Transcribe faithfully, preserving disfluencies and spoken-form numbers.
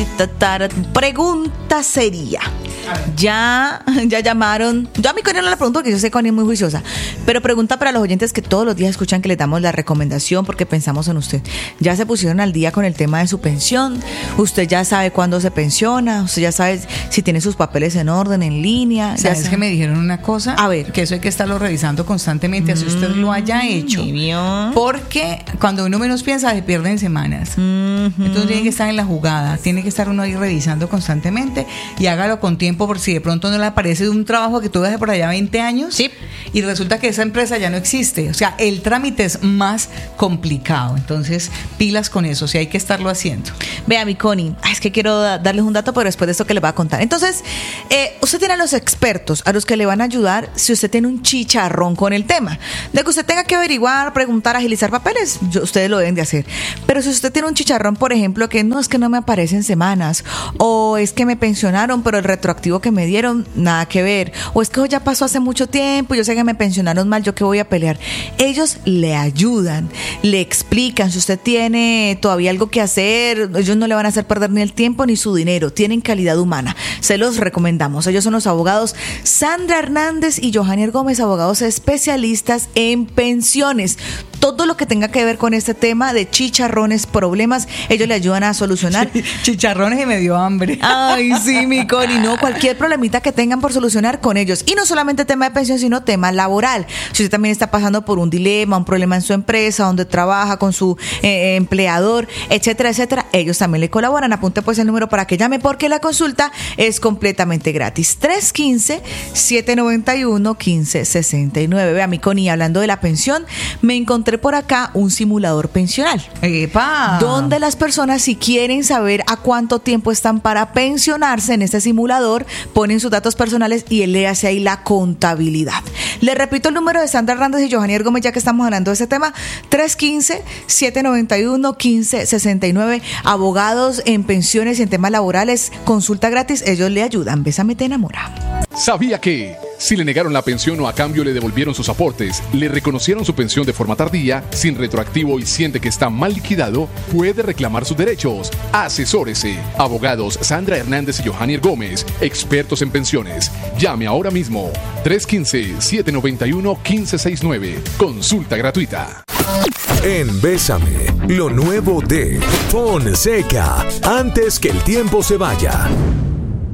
Pregunta seria. Ya, ya llamaron. Yo a mi Connie no le pregunto porque yo sé que Connie es muy juiciosa. Pero pregunta para los oyentes que todos los días escuchan que le damos la recomendación porque pensamos en usted. ¿Ya se pusieron al día con el tema de su pensión? ¿Usted ya sabe cuándo se pensiona? ¿Usted ya sabe si tiene sus papeles en orden, en línea? ¿Sabes que me dijeron una cosa? A ver. Que eso hay que estarlo revisando constantemente, así usted lo haya hecho. Mm, porque cuando uno menos piensa, se pierden semanas. Mm-hmm. Entonces tiene que estar en la jugada. Tiene que estar uno ahí revisando constantemente y hágalo con tiempo por si de pronto no le aparece un trabajo que tuve hace por allá veinte años. Sí. Y resulta que esa empresa ya no existe. O sea, el trámite es más complicado. Entonces, pilas con eso. O sea, hay que estarlo haciendo. Vea, mi Connie, es que quiero darles un dato, pero después de esto que les voy a contar. Entonces, eh, usted tiene a los expertos, a los que le van a ayudar si usted tiene un chicharrón con el tema. De que usted tenga que averiguar, preguntar, agilizar papeles, yo, ustedes lo deben de hacer. Pero si usted tiene un chicharrón, por ejemplo, que no, es que no me aparecen semanas, o es que me pensionaron, pero el retroactivo que me dieron, nada que ver, o es que ya pasó hace mucho tiempo, yo sé que me pensionaron mal, yo qué voy a pelear. Ellos le ayudan, le explican, si usted tiene todavía algo que hacer, ellos no le van a hacer perder ni el tiempo ni su dinero, tienen calidad humana, se los recomendamos. Ellos son los abogados Sandra Hernández y Johanier Gómez, abogados especialistas en pensiones. Todo lo que tenga que ver con este tema de chicharrones, problemas, ellos le ayudan a solucionar. Chicharrones y me dio hambre. Ay, sí, mi Connie, no, cualquier problemita que tengan por solucionar con ellos. Y no solamente tema de pensión, sino tema laboral. Si usted también está pasando por un dilema, un problema en su empresa, donde trabaja con su eh, empleador, etcétera, etcétera, ellos también le colaboran. Apunte pues el número para que llame porque la consulta es completamente gratis. tres uno cinco, siete nueve uno, uno cinco seis nueve. Vea, mi Connie, hablando de la pensión, me encontré por acá un simulador pensional. ¡Epa! Donde las personas, si quieren saber a cuánto tiempo están para pensionarse en este simulador, ponen sus datos personales y él le hace ahí la contabilidad. Le repito el número de Sandra Hernández y Johanier Gómez, ya que estamos hablando de ese tema: tres uno cinco, siete nueve uno, uno cinco seis nueve. Abogados en pensiones y en temas laborales, consulta gratis, ellos le ayudan. Bésame, te enamora. ¿Sabía que si le negaron la pensión o a cambio le devolvieron sus aportes, le reconocieron su pensión de forma tardía, sin retroactivo y siente que está mal liquidado, puede reclamar sus derechos? Asesórese. Abogados Sandra Hernández y Johanier Gómez, expertos en pensiones. Llame ahora mismo. tres uno cinco, siete nueve uno, uno cinco seis nueve. Consulta gratuita. En Bésame, lo nuevo de Fonseca, antes que el tiempo se vaya.